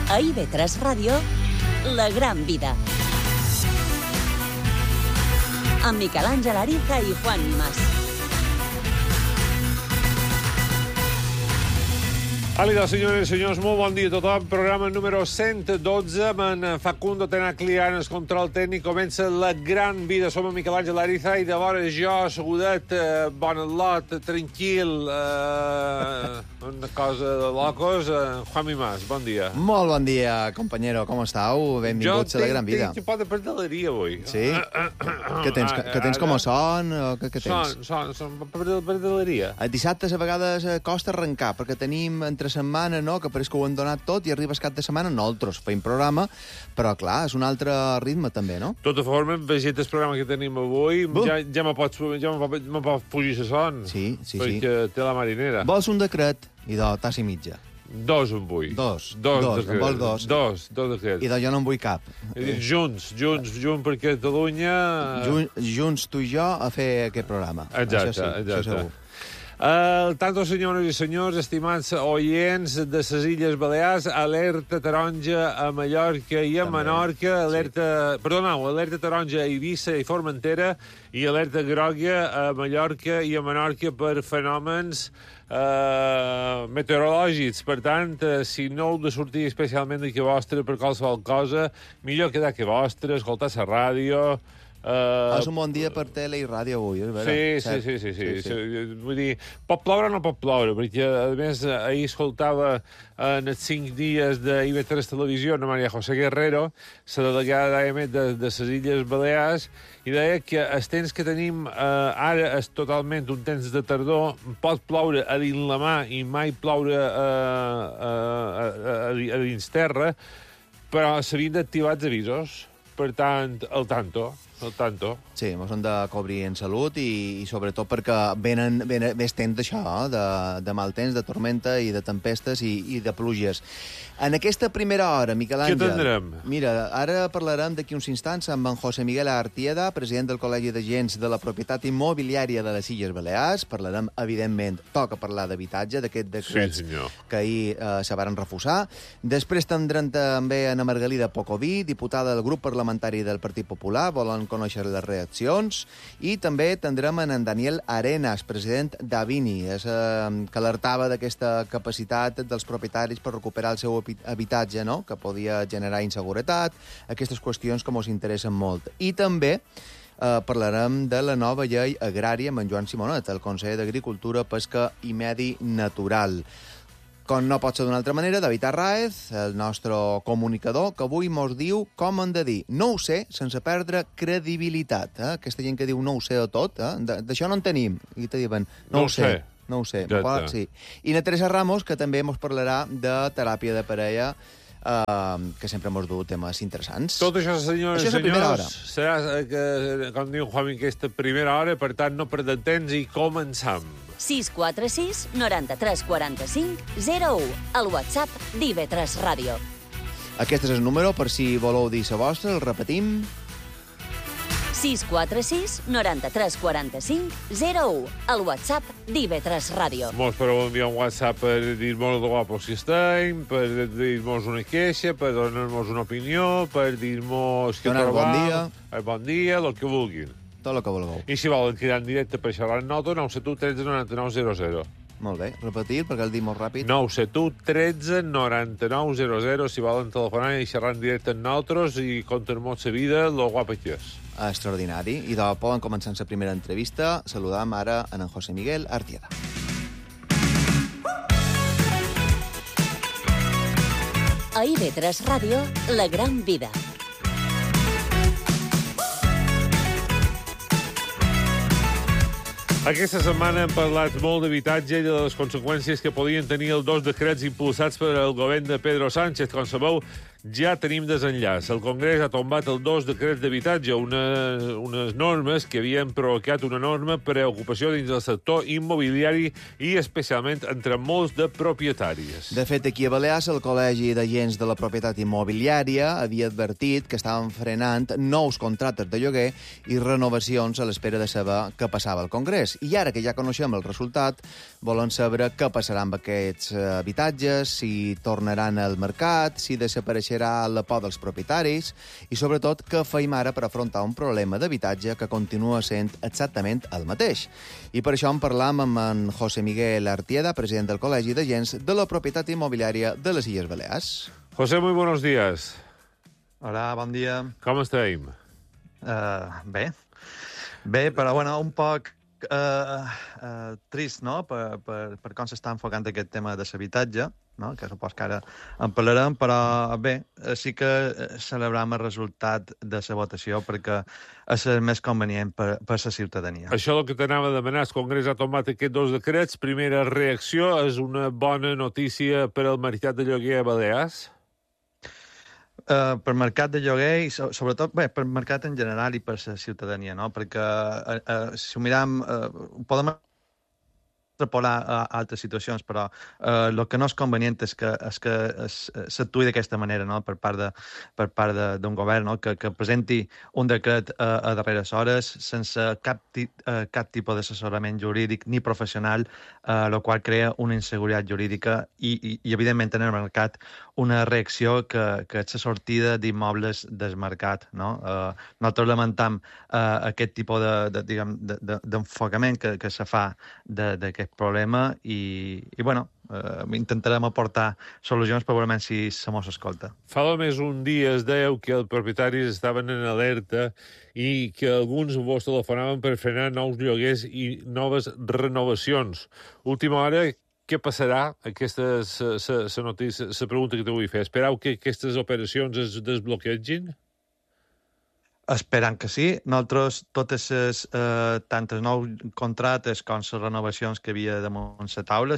A IB3 Ràdio, La Gran Vida. Amb Miquel Àngel Ariza i Juan Mas. Àlida, senyores i senyors, molt bon dia a tothom. Programa número 112, amb en Facundo Tenacli en el control tècnic. Comença La Gran Vida. Som en Miquel Àngel Ariza i de vora jo, assegudet, bon lot, tranquil, una cosa de locos. Juanmi Mas, bon dia. Molt bon dia, companyero, com estàu? Benvinguts a La Gran Vida. Jo tinc pot de perdeleria avui. Sí? Que tens com a son? O què tens? Son perdeleria. Dissabtes a vegades costa arrencar, perquè tenim entre setmana, no?, que pareix que ho han donat tot i arribes cap de setmana, nosaltres feim programa, però clar, és un altre ritme també, no? De tota forma, vegeta el programa que tenim avui, ja me pots fugir la son. Sí. Perquè té la marinera. Vols un decret? I de tassa i mitja. Dos en vull. Dos. En vols dos? Dos decrets. I de jo no en vull cap. Junts perquè Catalunya... Junts, tu i jo, a fer aquest programa. Exacte. Això segur. Tanto, senyores i senyors, estimats oients de les Illes Balears, alerta taronja a Mallorca i a Menorca, alerta taronja a Eivissa i Formentera i alerta groga a Mallorca i a Menorca per fenòmens meteorològics. Per tant, si no heu de sortir especialment d'aquí vostre per qualsevol cosa, millor quedar que vostre, escoltar la ràdio. És un bon dia per tele i ràdio avui, és veritat? Sí. Vull dir, pot ploure o no pot ploure, perquè, a més, ahir escoltava en els 5 dies d'IV3 Televisió, a Maria José Guerrero, la delegada d'AEMET de les Illes Balears, i deia que el temps que tenim ara és totalment un temps de tardor, pot ploure a dins la mà i mai ploure a dins terra, però s'havien d'activar els avisos. Per tant, al tanto. Sí, ens hem de cobrir en salut i sobretot perquè ve temps d'això, de mal temps, de tormenta i de tempestes i de pluges. En aquesta primera hora, Miquel Àngel... Què tindrem? Mira, ara parlarem d'aquí uns instants amb en José Miguel Artieda, president del Col·legi d'Agents de la Propietat Immobiliària de les Illes Balears. Parlarem, evidentment, toca parlar d'habitatge, d'aquest decret que ahir se varen refusar. Després tindrem també en Margalida Pocoví, diputada del grup parlamentari del Partit Popular, volen conèixer les reaccions, i també tindrem en Daniel Arenas, president d'Avini, que alertava d'aquesta capacitat dels propietaris per recuperar el seu habitatge, no?, que podia generar inseguretat, aquestes qüestions que ens interessen molt. I també parlarem de la nova llei agrària amb en Joan Simonet, el conseller d'Agricultura, Pesca i Medi Natural. Com no pot ser d'una altra manera, David Arraez, el nostre comunicador, que avui mos diu com hem de dir no ho sé sense perdre credibilitat. Aquesta gent que diu no ho sé de tot, d'això no en tenim. I te diuen no ho sé. No ho sé. Sí. I na Teresa Ramos, que també mos parlarà de teràpia de parella, que sempre mos du temes interessants. Tot això, senyores i senyors, serà, com diu Juanmi, aquesta primera hora, per tant, no perdem temps i començam. 646 93 45 01, el WhatsApp d'IV3 Ràdio. Aquest és el número, per si voleu dir la vostra, el repetim. 646 93 45 01, el WhatsApp d'IV3 Ràdio. Mos podeu enviar un WhatsApp per dir-nos de guapos que estem, per dir-nos una queixa, per donar-nos una opinió, per dir-nos que trobam. Bon dia, el que vulguin. Tot el que vulgueu. I si volen cridar en directe per xerrar en nota, 971 13 99 00. Molt bé, repetir, perquè el dic molt ràpid. 971 13 99 00, si volen telefonar i xerrar en directe amb nosaltres i contar-nos la vida, lo guapa que és. Extraordinari. I de poden començar la primera entrevista. Saludam ara en José Miguel Artieda. A IV3 Ràdio, La Gran Vida. Aquesta setmana hem parlat molt d'habitatge i de les conseqüències que podien tenir els dos decrets impulsats per el govern de Pedro Sánchez. Com sabeu, ja tenim desenllaç. El Congrés ha tombat els 2 decrets d'habitatge, unes normes que havien provocat una enorme preocupació dins del sector immobiliari i especialment entre molts de propietaris. De fet, aquí a Balears, el Col·legi d'Agents de la Propietat Immobiliària havia advertit que estaven frenant nous contractes de lloguer i renovacions a l'espera de saber què passava al Congrés. I ara que ja coneixem el resultat, volen saber què passarà amb aquests habitatges, si tornaran al mercat, si desapareixerà la por dels propietaris i, sobretot, què feim ara per afrontar un problema d'habitatge que continua sent exactament el mateix. I per això en parlam amb en José Miguel Artieda, president del Col·legi d'Agents de la Propietat Immobiliària de les Illes Balears. José, muy buenos días. Hola, bon dia. Com estem? Bé, però bueno, un poc trist, no?, per com s'està enfocant aquest tema de l'habitatge, no?, que supos que ara en parlarem, però bé, sí que celebrem el resultat de la votació perquè és el més convenient per la ciutadania. Això és el que t'anava a demanar. El Congrés ha tomat aquests 2 decrets. Primera reacció, és una bona notícia per al mercat de lloguer a Balears? Per mercat de lloguer i sobretot per mercat en general i per la ciutadania, no? Perquè si ho miram, podem extrapolar a altres situacions, però el que no és convenient és que s'actuï d'aquesta manera, no?, per part d'un govern, no?, que presenti un decret a darreres hores sense cap tipus d'assessorament jurídic ni professional, el qual crea una inseguretat jurídica i evidentment, en el mercat una reacció que és la sortida d'immobles del mercat, no? Nosaltres lamentam aquest tipus d'enfocament que se fa d'aquest problema i bueno, intentarem aportar solucions per veure si se mos escolta. Fa només un dia es dèieu que els propietaris estaven en alerta i que alguns vos telefonaven per frenar nous lloguers i noves renovacions. Última hora, què passarà? Aquesta és la pregunta que te vull fer. Esperau que aquestes operacions es desbloquegin? Esperant que sí. Nosaltres, totes tant els nous contractes com les renovacions que havia damunt la taula,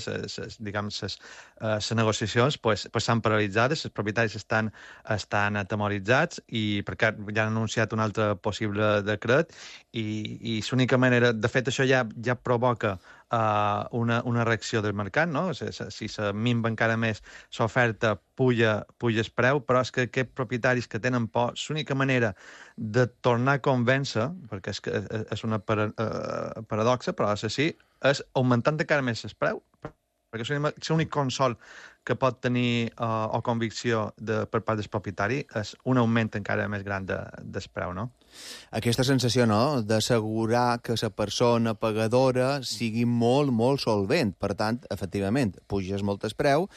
les negociacions, s'han paralitzades, els propietaris estan atemoritzats i perquè ja han anunciat un altre possible decret i l'única manera... De fet, això ja provoca una reacció del mercat, no? Si se minva encara més l'oferta, puja el preu, però és que aquests propietaris que tenen por, l'única manera de tornar a convèncer, perquè és una paradoxa, però és així, és augmentant encara més el preu, perquè és l'únic consol que pot tenir o convicció per part del propietari és un augment encara més gran del preu, no? Aquesta sensació, no?, d'assegurar que la persona pagadora sigui molt, molt solvent. Per tant, efectivament, puges molt el preu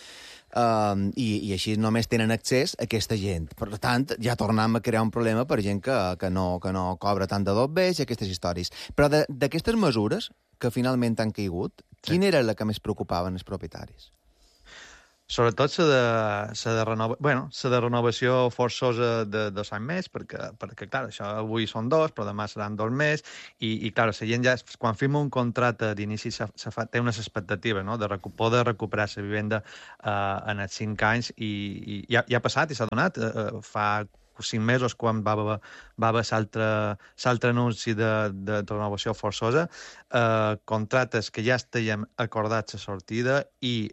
i així només tenen accés a aquesta gent. Per tant, ja tornem a crear un problema per gent que no cobra tant de dobbers i aquestes històries. Però d'aquestes mesures que finalment han caigut, quina era la que més preocupaven els propietaris? Sobretot la de renovació forçosa de 2 anys més, perquè clar, això avui són 2, però demà seran 2 més, i clar, la gent ja, quan firma un contracte d'inici, té unes expectatives, no?, de poder recuperar la vivenda en els 5 anys, i ja ha passat i s'ha donat. Fa 5 mesos, quan va haver l'altre anunci de renovació forçosa, contractes que ja estaven acordats a sortida i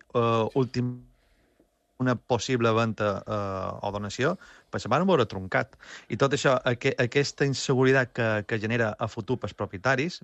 una possible venda o donació, se van veure truncat. I tot això, aquesta inseguretat que genera a futur pels propietaris,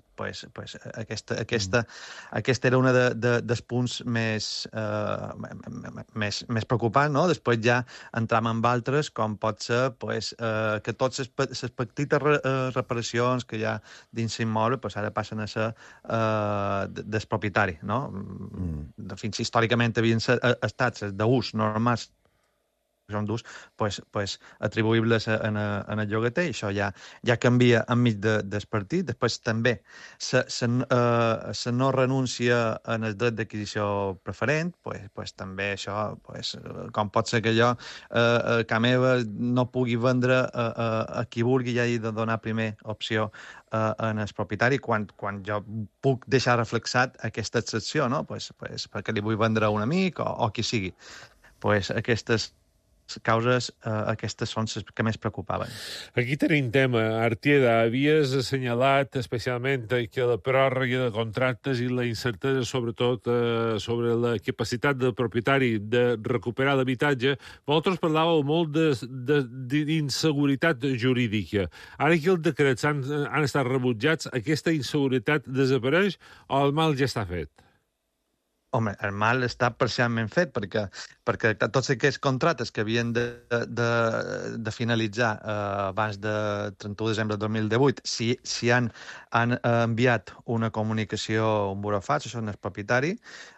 aquesta era una dels punts més preocupants, no? Després ja entram en altres, com pot ser que totes les petites reparacions que hi ha dins l'immoble ara passen a ser del propietari, no? Fins històricament havien estat d'ús normals, són d'ús, atribuïbles en el llogater, i això ja canvia enmig del partit. Després també se no renuncia en el dret d'adquisició preferent, també això, com pot ser que jo, que meva, no pugui vendre a qui vulgui i hagi de donar primer opció en el propietari, quan jo puc deixar reflexat aquesta excepció, no? Perquè li vull vendre a un amic o qui sigui. Aquestes causes aquestes són les que més preocupaven. Aquí tenim tema. Artieda, havies assenyalat especialment que la pròrroga de contractes i la incertesa, sobretot, sobre la capacitat del propietari de recuperar l'habitatge. Vosaltres parlàveu molt d'inseguretat jurídica. Ara que els decrets han estat rebutjats, aquesta inseguretat desapareix o el mal ja està fet? Home, el mal està parcialment fet, perquè tots aquests contractes que havien de finalitzar abans de 31 de desembre de 2018, si han enviat una comunicació a un buròfat, això és el propietari,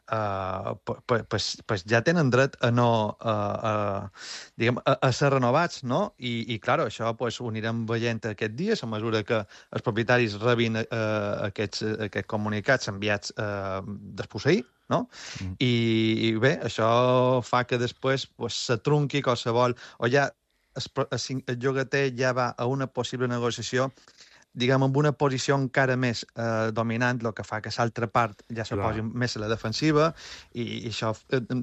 pues ja tenen dret a no a ser renovats, no? I clar, això pues, ho anirem veient aquest dies, a mesura que els propietaris rebin aquests comunicats enviats desposseir, no? I bé, això fa que després pues, se trunqui qualsevol... O ja el llogater ja va a una possible negociació, diguem, amb una posició encara més dominant, el que fa que l'altra part ja se posi més a la defensiva i això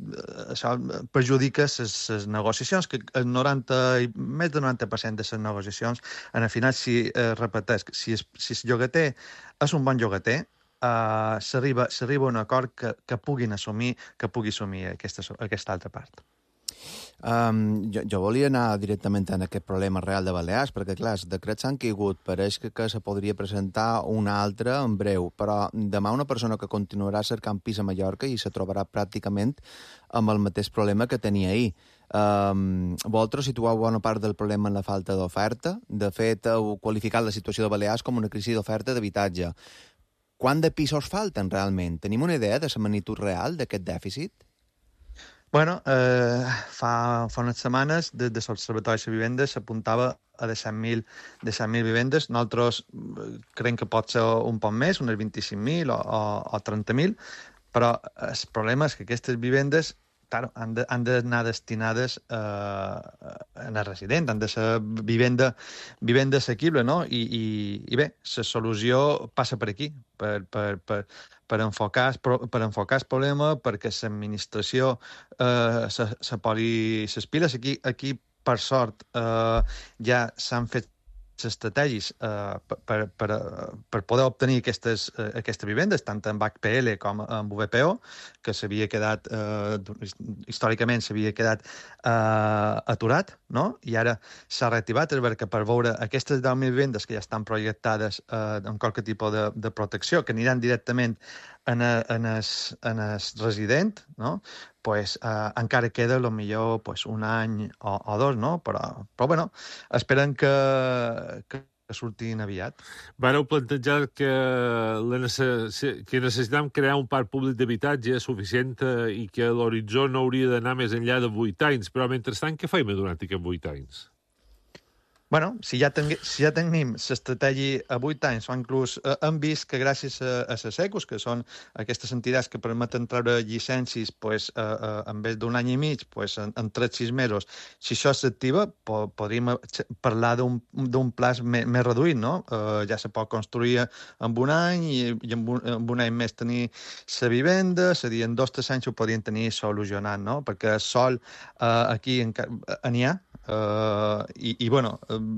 perjudica les negociacions, que més del 90% de les negociacions, en el final, si repeteix, si el llogater és un bon llogater, s'arriba a un acord que pugui assumir aquesta altra part. Jo volia anar directament en aquest problema real de Balears, perquè, clar, els decrets s'han caigut, pareix que se podria presentar un altre en breu, però demà una persona que continuarà cercant pis a Mallorca i se trobarà pràcticament amb el mateix problema que tenia ahir. Vosaltres situeu bona part del problema en la falta d'oferta. De fet, heu qualificat la situació de Balears com una crisi d'oferta d'habitatge. Quant de pisos falten realment? Tenim una idea de la magnitud real d'aquest dèficit? Bueno, fa unes setmanes, des de l'Observatori de la Vivenda s'apuntava a 17.000 vivendes. Nosaltres creiem que pot ser un poc més, unes 25.000 o 30.000, però el problema és que aquestes vivendes han d'anar destinades a resident, han de ser vivenda assequible, no? I bé, la solució passa per aquí, per enfocar el problema, perquè l'administració se posi les piles. Aquí, per sort, ja s'han fet estratègies per poder obtenir aquestes vivendes, tant en HPL com en VPO, que s'havia quedat, històricament s'havia quedat aturat, no? I ara s'ha reactivat, perquè per veure aquestes 10.000 vivendes que ja estan projectades amb qualque tipus de protecció, que aniran directament en el resident, no? Pues, encara queda potser pues, un any o dos, no? Però bueno, esperen que surtin aviat. Vareu plantejar que necessitem crear un parc públic d'habitatge suficient i que l'horitzó no hauria d'anar més enllà de 8 anys. Però, mentrestant, què feim durant aquests 8 anys? Bueno, si ja tenim l'estratègia a 8 anys, o inclús hem vist que gràcies a les ECUs, que són aquestes entitats que permeten treure llicències pues, en vez d'un any i mig, pues, en 3-6 mesos, si això s'activa, podríem parlar d'un plaç més reduït, no? Ja se pot construir en un any i en un any més tenir la vivenda, és a dir, en 2 o 3 anys ho podrien tenir solucionat, no? Perquè el sol aquí n'hi ha, i bueno,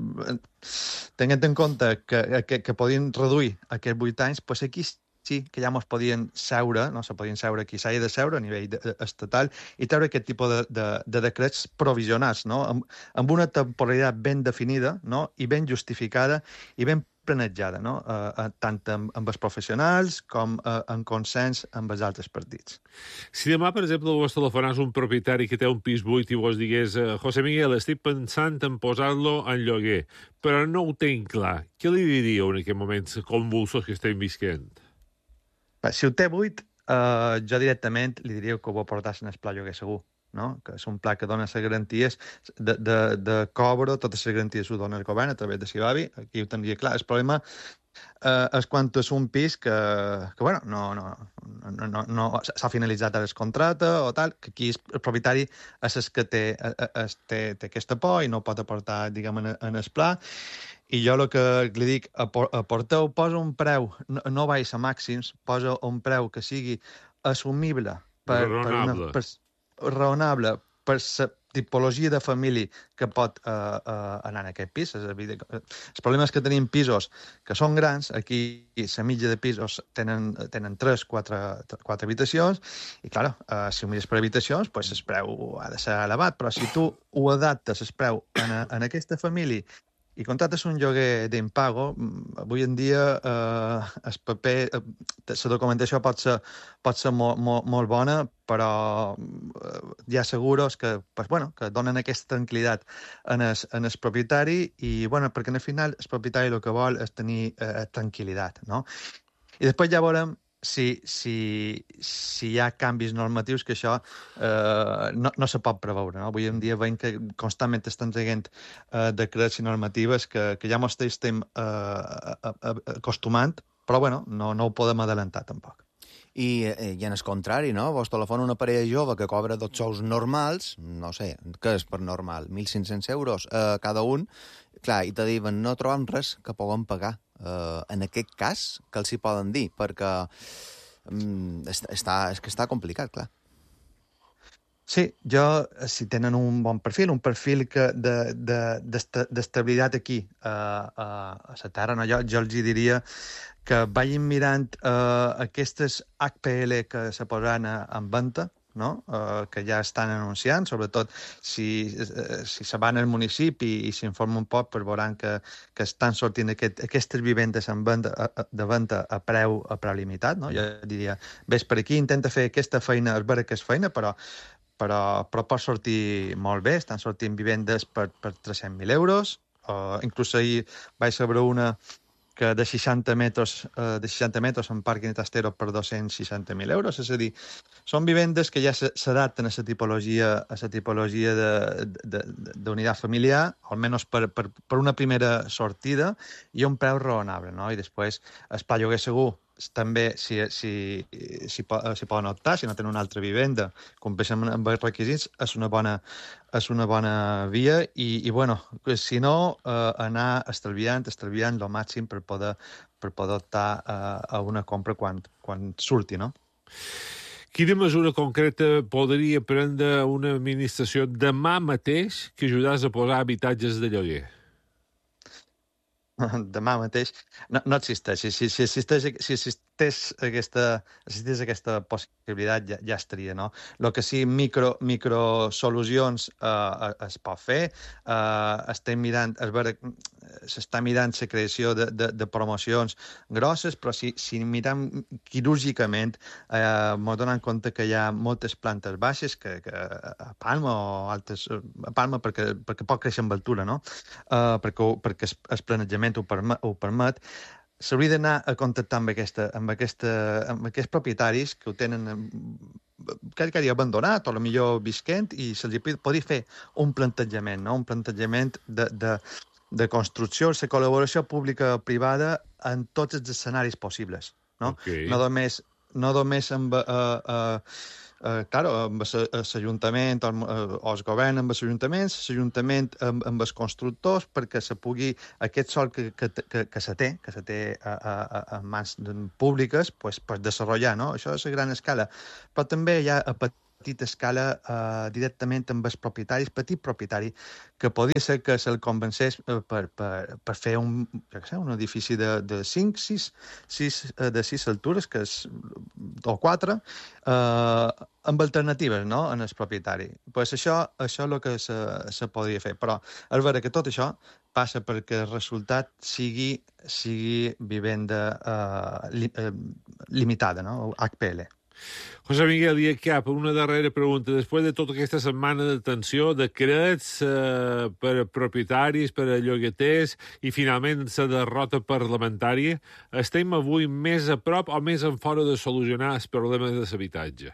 tenint en compte que podien reduir aquests 8 anys, doncs aquí sí que ja ens podien seure, no se podien seure aquí, s'ha de seure a nivell estatal i treure aquest tipus de decrets provisionals, no? Amb una temporalitat ben definida, no? I ben justificada i ben planejada, no? Tant amb els professionals com en consens amb els altres partits. Si demà, per exemple, vos telefonàs un propietari que té un pis buit i vos digués José Miguel, estic pensant en posar-lo en lloguer, però no ho tinc clar. Què li diríeu en aquests moments convulsos que estem visquent? Si ho té buit, jo directament li diria que ho vol portar en el pla lloguer segur, no? Que és un pla que dona les garanties de cobro, totes les garanties ho dona el govern a través de Sibavi, aquí ho tindria clar. El problema és quan és un pis que bueno, no s'ha finalitzat el contracte o tal, que aquí el propietari és el que té aquesta por i no pot aportar, diguem, en el pla. I jo el que li dic, aporteu, posa un preu, no vaig a màxims, posa un preu que sigui assumible, raonable, per tipologia de família que pot anar en aquest pis. És evident. El problema és que tenim pisos que són grans, aquí la mitja de pisos tenen 3-4 habitacions, i, clar, si ho mires per habitacions, pues, el preu ha de ser elevat, però si tu ho adaptes el preu en aquesta família i contractes un lloguer d'impago, avui en dia el paper, la documentació pot ser molt bona, però hi ha seguros que donen aquesta tranquil·litat en el propietari i, perquè al final el propietari el que vol és tenir tranquil·litat, no? I després ja veurem si hi ha canvis normatius, que això no se pot preveure. No? Avui en dia veiem que constantment estan traient decrets i normatives que ja ens estem acostumant, però no ho podem adelantar tampoc. I en el contrari, no? Vos telefona una parella jove que cobra 2 sous normals, no sé, què és per normal? 1.500 euros cada un, clar, i te diuen, no trobem res que puguem pagar. En aquest cas, què els hi poden dir? Perquè és que està complicat, clar. Sí, si tenen un bon perfil, un perfil d'estabilitat aquí a la terra, no? Jo els diria que vagin mirant aquestes HPL que se posaran en venda, no? Que ja estan anunciant, sobretot si se van al municipi i s'informa un poc, veuran que estan sortint aquestes vivendes de venda a preu limitat. No? Jo diria, vés per aquí, intenta fer aquesta feina, és vera que és feina, però pot sortir molt bé. Estan sortint vivendes per 300.000 euros. Inclús ahir vaig saber una que de 60 metres en pàrquing de Tastero per 260.000 euros. És a dir, són vivendes que ja s'adapten a la tipologia d'unitat familiar, almenys per una primera sortida, i un preu raonable, no? I després, el pla lloguer segur, també si poden optar, si no tenen una altra vivenda, compleixen amb els requisits, és una bona via i si no, anar estalviant el màxim per poder optar a una compra quan surti, no? Quina mesura concreta podria prendre una administració demà mateix que ajudés a posar habitatges de lloguer? Demà mateix no existeix. Si existeix aquesta possibilitat, ja estaria, no? El que sí, microsolucions es pot fer. S'està mirant la creació de promocions grosses, però si mirem quirúrgicament, ens donem compte que hi ha moltes plantes baixes que a Palma o altres... A Palma perquè pot créixer amb altura, no? Perquè el planejament ho permet, s'hauria d'anar a contactar amb aquests propietaris que ho tenen quasi abandonat o millor visquent, i se'ls podria fer un plantejament, no? Un plantejament de construcció, la col·laboració pública-privada en tots els escenaris possibles, no? Okay. No només amb l'Ajuntament o el govern amb els ajuntaments, l'Ajuntament amb els constructors, perquè se pugui aquest sòl que se té a mans públiques, pues desenvolupar, no? Això és a gran escala. Però també hi ha a petita escala directament amb els propietaris, petit propietari, que podria ser que se'l convencés per fer un edifici de 6 altures, o 4, amb alternatives, no?, en el propietari. Pues això és el que se podria fer. Però és vera que tot això passa perquè el resultat sigui vivenda limitada, no?, HPL. José Miguel, i cap, una darrera pregunta. Després de tota aquesta setmana de tensió, decrets per a propietaris, per a llogueters i, finalment, la derrota parlamentària, estem avui més a prop o més en fora de solucionar els problemes de l'habitatge?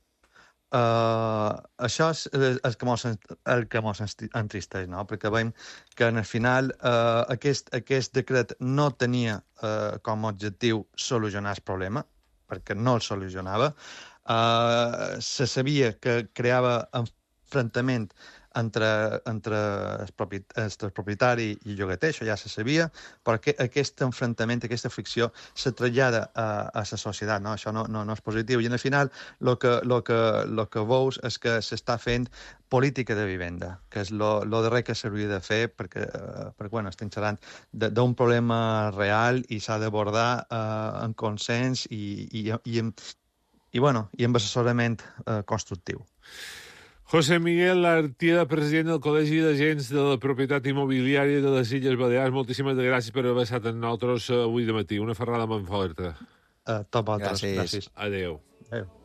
Això és el que ens entristeix, no? Perquè veiem que, al final, aquest decret no tenia com a objectiu solucionar el problema, perquè no el solucionava. Se sabia que creava enfrontament entre el propietari i el llogater, això ja se sabia, però aquest enfrontament, aquesta fricció, se trasllada a la societat, no? Això no és positiu. I al final el que veus és que s'està fent política de vivenda, que és el darrer que s'hauria de fer, perquè bueno, estem xerrant d'un problema real i s'ha d'abordar en consens i amb assessorament constructiu. José Miguel Artieda, president del Col·legi d'Agents de la Propietat Immobiliària de les Illes Balears, moltíssimes gràcies per haver estat amb nosaltres avui de matí. Una ferrada molt forta. Gràcies. Adéu. Adéu.